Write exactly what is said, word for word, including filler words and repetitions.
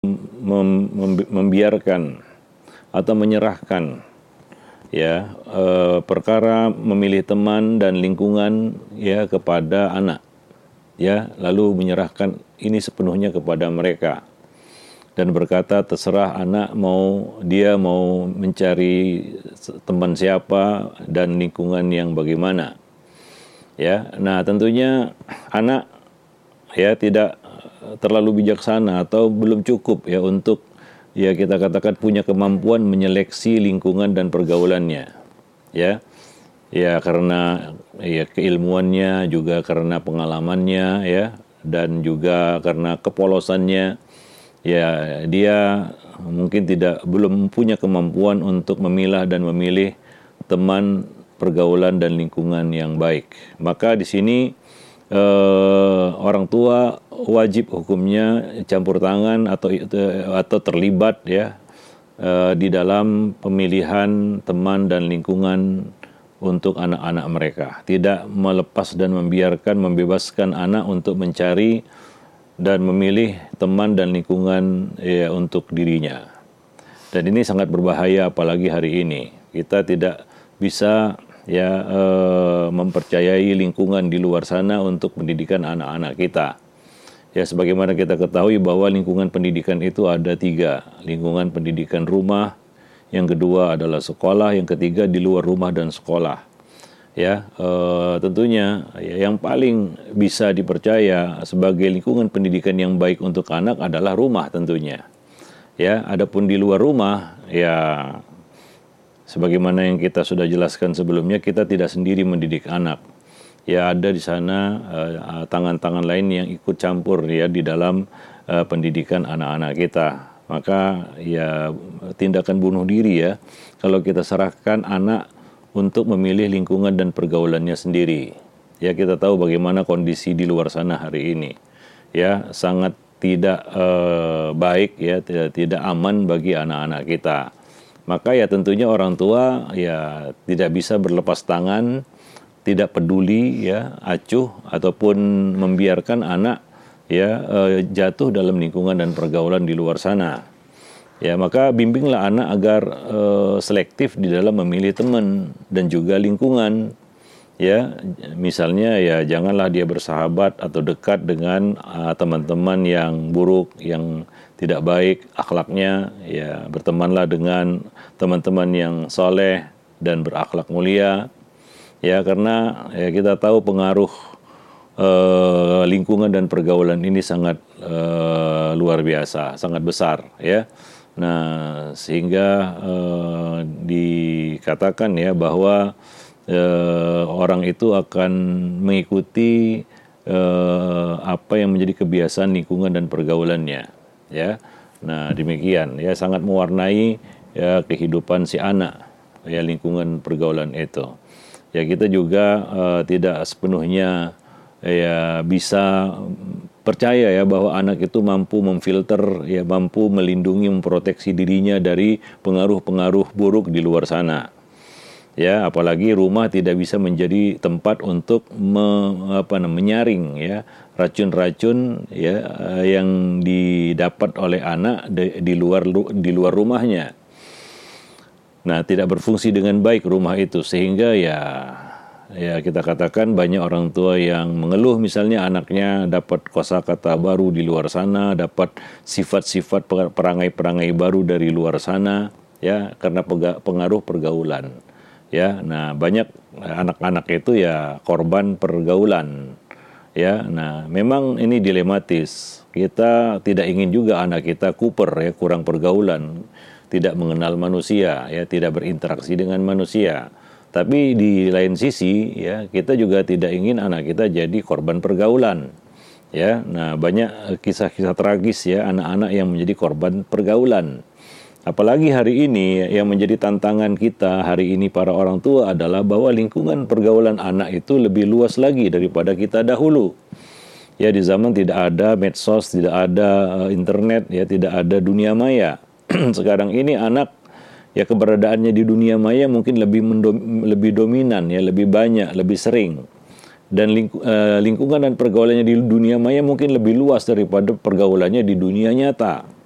mem- mem- membiarkan atau menyerahkan ya eh, perkara memilih teman dan lingkungan ya kepada anak, ya, lalu menyerahkan ini sepenuhnya kepada mereka dan berkata terserah anak mau dia mau mencari teman siapa dan lingkungan yang bagaimana, ya. Nah, tentunya anak ya tidak terlalu bijaksana atau belum cukup ya untuk ya kita katakan punya kemampuan menyeleksi lingkungan dan pergaulannya, ya. Ya karena ya keilmuannya, juga karena pengalamannya ya, dan juga karena kepolosannya, ya dia mungkin tidak belum punya kemampuan untuk memilah dan memilih teman, pergaulan dan lingkungan yang baik. Maka di sini eh, orang tua wajib hukumnya campur tangan atau atau terlibat ya eh, di dalam pemilihan teman dan lingkungan untuk anak-anak mereka. Tidak melepas dan membiarkan, membebaskan anak untuk mencari dan memilih teman dan lingkungan ya untuk dirinya. Dan ini sangat berbahaya apalagi hari ini. Kita tidak bisa ya eh, mempercayai lingkungan di luar sana untuk pendidikan anak-anak kita. Ya sebagaimana kita ketahui bahwa lingkungan pendidikan itu ada tiga. Lingkungan pendidikan rumah, yang kedua adalah sekolah, yang ketiga di luar rumah dan sekolah. Ya, eh, tentunya ya, yang paling bisa dipercaya sebagai lingkungan pendidikan yang baik untuk anak adalah rumah tentunya. Ya, adapun di luar rumah, ya sebagaimana yang kita sudah jelaskan sebelumnya, kita tidak sendiri mendidik anak. Ya, ada di sana uh, tangan-tangan lain yang ikut campur ya di dalam uh, pendidikan anak-anak kita. Maka ya tindakan bunuh diri ya kalau kita serahkan anak untuk memilih lingkungan dan pergaulannya sendiri. Ya, kita tahu bagaimana kondisi di luar sana hari ini. Ya, sangat tidak uh, baik ya, tidak, tidak aman bagi anak-anak kita. Maka ya tentunya orang tua ya tidak bisa berlepas tangan, tidak peduli ya acuh ataupun membiarkan anak ya eh, jatuh dalam lingkungan dan pergaulan di luar sana. Ya maka bimbinglah anak agar eh, selektif di dalam memilih teman dan juga lingkungan. Ya misalnya ya janganlah dia bersahabat atau dekat dengan uh, teman-teman yang buruk, yang tidak baik akhlaknya. Ya bertemanlah dengan teman-teman yang soleh dan berakhlak mulia. Ya karena ya kita tahu pengaruh eh, lingkungan dan pergaulan ini sangat eh, luar biasa, sangat besar ya. Nah sehingga eh, dikatakan ya bahwa eh, orang itu akan mengikuti eh, apa yang menjadi kebiasaan lingkungan dan pergaulannya ya. Nah demikian ya, sangat mewarnai ya kehidupan si anak ya lingkungan pergaulan itu. Ya kita juga uh, tidak sepenuhnya ya bisa percaya ya bahwa anak itu mampu memfilter ya, mampu melindungi, memproteksi dirinya dari pengaruh-pengaruh buruk di luar sana. Ya, apalagi rumah tidak bisa menjadi tempat untuk me, apa namanya menyaring ya racun-racun ya yang didapat oleh anak di, di luar di luar rumahnya. Nah, tidak berfungsi dengan baik rumah itu, sehingga ya ya kita katakan banyak orang tua yang mengeluh misalnya anaknya dapat kosakata baru di luar sana, dapat sifat-sifat perangai-perangai baru dari luar sana ya karena pengaruh pergaulan. Ya, nah banyak anak-anak itu ya korban pergaulan. Ya, nah memang ini dilematis. Kita tidak ingin juga anak kita kuper ya, kurang pergaulan, tidak mengenal manusia, ya, tidak berinteraksi dengan manusia. Tapi di lain sisi, ya, kita juga tidak ingin anak kita jadi korban pergaulan. Ya, nah banyak kisah-kisah tragis ya anak-anak yang menjadi korban pergaulan. Apalagi hari ini yang menjadi tantangan kita hari ini para orang tua adalah bahwa lingkungan pergaulan anak itu lebih luas lagi daripada kita dahulu. Ya, di zaman tidak ada medsos, tidak ada uh, internet, ya tidak ada dunia maya. Sekarang ini anak ya keberadaannya di dunia maya mungkin lebih mendom, lebih dominan ya, lebih banyak, lebih sering. Dan ling, uh, lingkungan dan pergaulannya di dunia maya mungkin lebih luas daripada pergaulannya di dunia nyata.